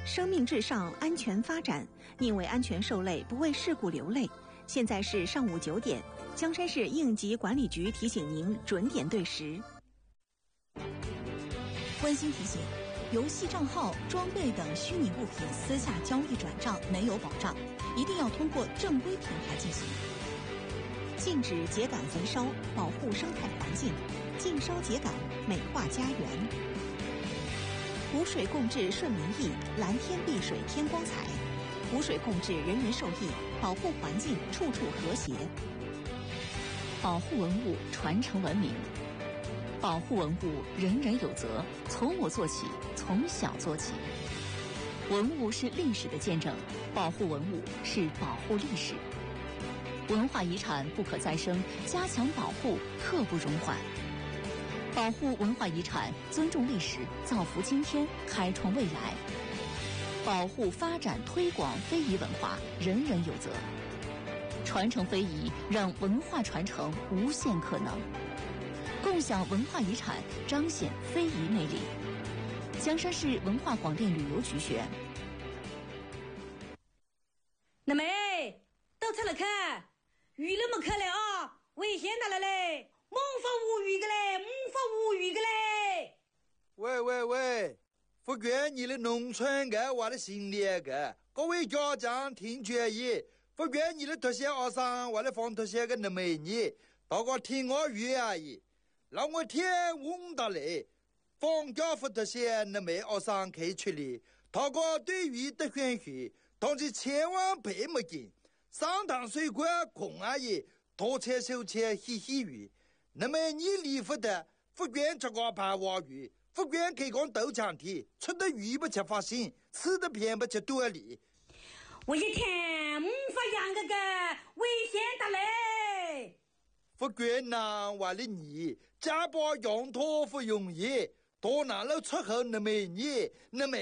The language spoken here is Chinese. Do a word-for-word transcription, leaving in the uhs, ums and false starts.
生命至上，安全发展，宁为安全受累，不为事故流泪。现在是上午九点，江山市应急管理局提醒您准点对时。 温馨提醒：游戏账号、装备等虚拟物品私下交易转账没有保障，一定要通过正规平台进行。禁止秸秆焚烧，保护生态环境；禁烧秸秆，美化家园。湖水共治顺民意，蓝天碧水添光彩。湖水共治，人人受益，保护环境，处处和谐。 保护文物，传承文明。保护文物，人人有责，从我做起，从小做起。文物是历史的见证，保护文物是保护历史。文化遗产不可再生，加强保护刻不容缓。保护文化遗产，尊重历史，造福今天，开创未来。保护、发展、推广非遗文化，人人有责。传承非遗，让文化传承无限可能。共享文化遗产，彰显非遗魅力。江山市文化广电旅游局宣。 那妹，到车了看，鱼那么可来啊，危险的了嘞！猛发无语的嘞，猛发无语的嘞！ 喂喂喂，福建你的农村个我的心里个，各位家长听决议，福建你的特些学生我的放特些个那美女，大家听我语而已，让我天问到嘞，放假福特些那美学生可以出来，大家对于的选许，但是千万别没劲，上堂水果空而已，多切手切嘻嘻语。那么你离福的福建这个白话语，福建可以讲豆浆体，出的鱼不吃发心，吃的偏不吃多里。 我一天没法养个个危险的嘞。 福建南话的你，家把羊驼不容易，多难了出口那么你，那么。